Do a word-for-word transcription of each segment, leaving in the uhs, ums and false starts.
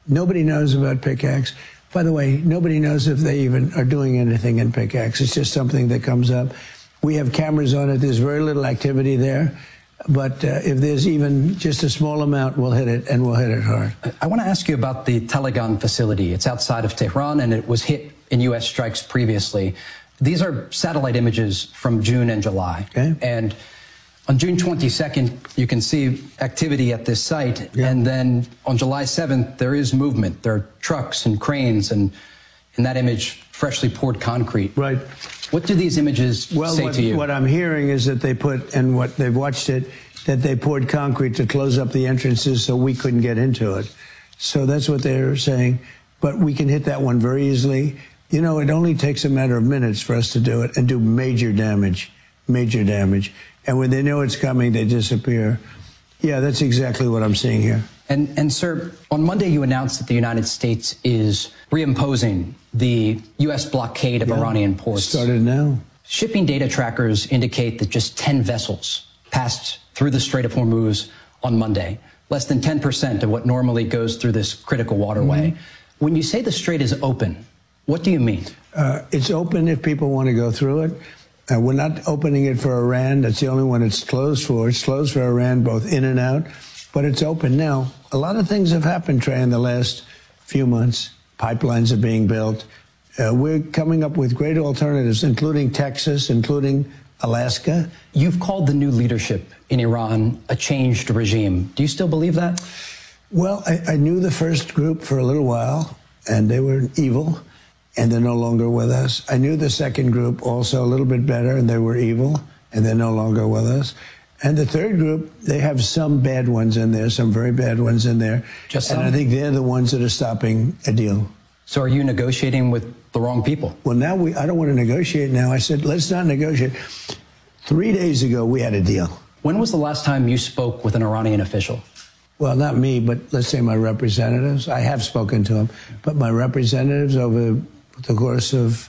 Nobody knows about Pickaxe. By the way, nobody knows if they even are doing anything in Pickaxe. It's just something that comes up. We have cameras on it. There's very little activity there. But uh, if there's even just a small amount, we'll hit it, and we'll hit it hard. I want to ask you about the Telegon facility. It's outside of Tehran, and it was hit in U S strikes previously. These are satellite images from June and July. Okay. And on June twenty-second, you can see activity at this site. Yeah. And then on July seventh, there is movement. There are trucks and cranes, and in that image, freshly poured concrete. Right. What do these images well, say what, to you? What I'm hearing is that they put, and what they've watched it, that they poured concrete to close up the entrances so we couldn't get into it. So that's what they're saying. But we can hit that one very easily. You know, it only takes a matter of minutes for us to do it and do major damage, major damage. And when they know it's coming, they disappear. Yeah, that's exactly what I'm seeing here. And, and sir, on Monday you announced that the United States is reimposing the U S blockade of yeah, Iranian ports. Started now. Shipping data trackers indicate that just ten vessels passed through the Strait of Hormuz on Monday, less than ten percent of what normally goes through this critical waterway. Mm-hmm. When you say the strait is open, what do you mean? Uh, it's open if people want to go through it. Uh, we're not opening it for Iran. That's the only one it's closed for. It's closed for Iran, both in and out, but it's open now. A lot of things have happened, Trey, in the last few months. Pipelines are being built. Uh, we're coming up with great alternatives, including Texas, including Alaska. You've called the new leadership in Iran a changed regime. Do you still believe that? Well, I, I knew the first group for a little while, and they were evil, and they're no longer with us. I knew the second group also a little bit better, and they were evil, and they're no longer with us. And the third group, they have some bad ones in there, some very bad ones in there. Just and some? I think they're the ones that are stopping a deal. So are you negotiating with the wrong people? Well, now we, I don't want to negotiate now. I said, let's not negotiate. Three days ago, we had a deal. When was the last time you spoke with an Iranian official? Well, not me, but let's say my representatives. I have spoken to them, but my representatives over the course of,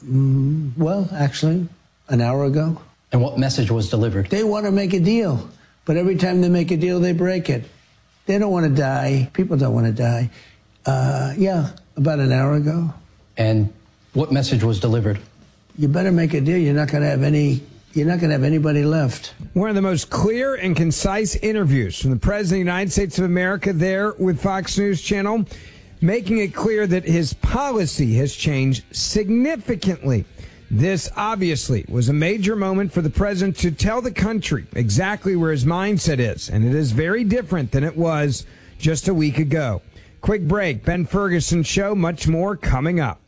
mm, well, actually, an hour ago. And what message was delivered? They want to make a deal, but every time they make a deal, they break it. They don't want to die. People don't want to die. Uh, yeah, about an hour ago. And what message was delivered? You better make a deal. You're not going to have any, you're not going to have anybody left. One of the most clear and concise interviews from the President of the United States of America there with Fox News Channel, making it clear that his policy has changed significantly. This obviously was a major moment for the president to tell the country exactly where his mindset is, and it is very different than it was just a week ago. Quick break. Ben Ferguson Show. Much more coming up.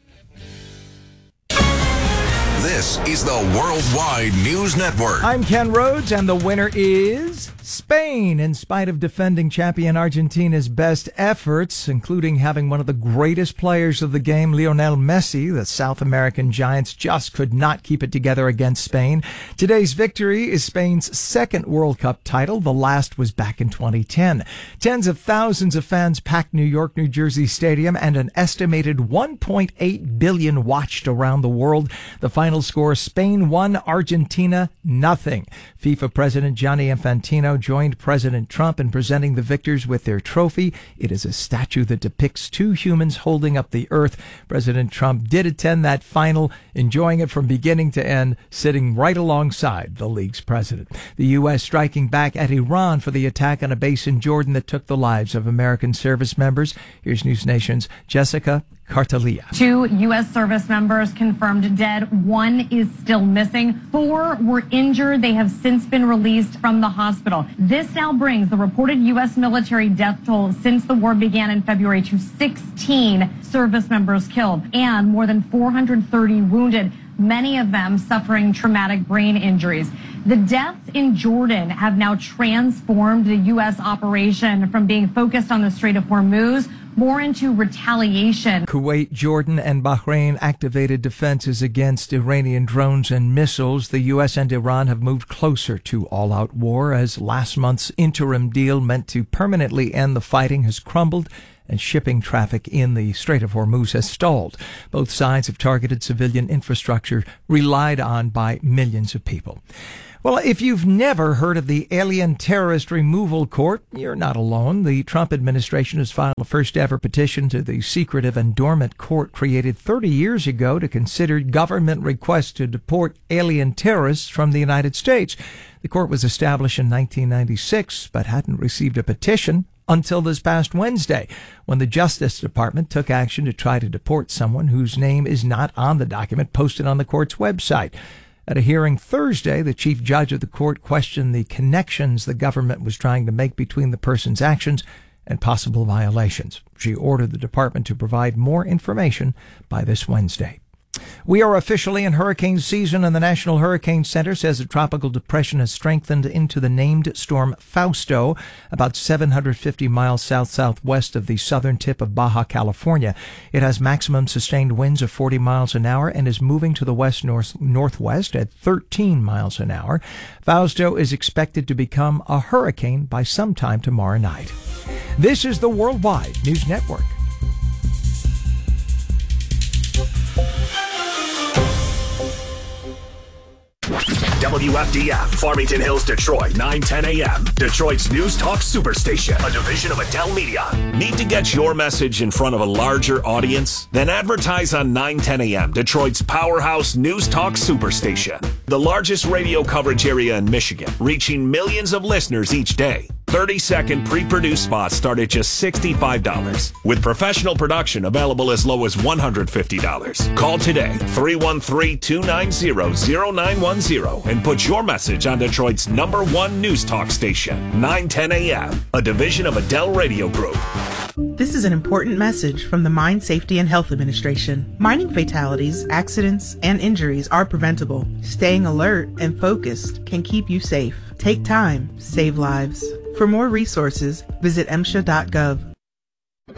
This is the Worldwide News Network. I'm Ken Rhodes, and the winner is Spain. In spite of defending champion Argentina's best efforts, including having one of the greatest players of the game, Lionel Messi, the South American Giants just could not keep it together against Spain. Today's victory is Spain's second World Cup title. The last was back in twenty ten. Tens of thousands of fans packed New York, New Jersey Stadium, and an estimated one point eight billion watched around the world. The final score, Spain one, Argentina nothing. FIFA President Gianni Infantino joined President Trump in presenting the victors with their trophy. It is a statue that depicts two humans holding up the earth. President Trump did attend that final, enjoying it from beginning to end, sitting right alongside the league's president. The U S striking back at Iran for the attack on a base in Jordan that took the lives of American service members. Here's News Nation's Jessica Cartalia. Two U S service members confirmed dead. One is still missing. Four were injured. They have since been released from the hospital. This now brings the reported U S military death toll since the war began in February to sixteen service members killed and more than four hundred thirty wounded, many of them suffering traumatic brain injuries. The deaths in Jordan have now transformed the U S operation from being focused on the Strait of Hormuz more into retaliation. Kuwait, Jordan, and Bahrain activated defenses against Iranian drones and missiles. The U S and Iran have moved closer to all-out war as last month's interim deal meant to permanently end the fighting has crumbled and shipping traffic in the Strait of Hormuz has stalled. Both sides have targeted civilian infrastructure relied on by millions of people. Well, if you've never heard of the Alien Terrorist Removal Court, you're not alone. The Trump administration has filed a first ever petition to the secretive and dormant court created thirty years ago to consider government requests to deport alien terrorists from the United States. The court was established in nineteen ninety-six, but hadn't received a petition until this past Wednesday, when the Justice Department took action to try to deport someone whose name is not on the document posted on the court's website. At a hearing Thursday, the chief judge of the court questioned the connections the government was trying to make between the person's actions and possible violations. She ordered the department to provide more information by this Wednesday. We are officially in hurricane season, and the National Hurricane Center says a tropical depression has strengthened into the named storm Fausto, about seven hundred fifty miles south-southwest of the southern tip of Baja California. It has maximum sustained winds of forty miles an hour and is moving to the west-northwest at thirteen miles an hour. Fausto is expected to become a hurricane by sometime tomorrow night. This is the Worldwide News Network. W F D F, Farmington Hills, Detroit, nine ten a.m. Detroit's News Talk Superstation, a division of Adele Media. Need to get your message in front of a larger audience? Then advertise on nine ten a.m., Detroit's powerhouse News Talk Superstation. The largest radio coverage area in Michigan, reaching millions of listeners each day. thirty-second pre-produced spots start at just sixty-five dollars, with professional production available as low as one hundred fifty dollars. Call today, three one three, two nine zero, zero nine one zero, and put your message on Detroit's number one news talk station, nine ten a.m., a division of Adele Radio Group. This is an important message from the Mine Safety and Health Administration. Mining fatalities, accidents, and injuries are preventable. Staying alert and focused can keep you safe. Take time, save lives. For more resources, visit M S H A dot gov.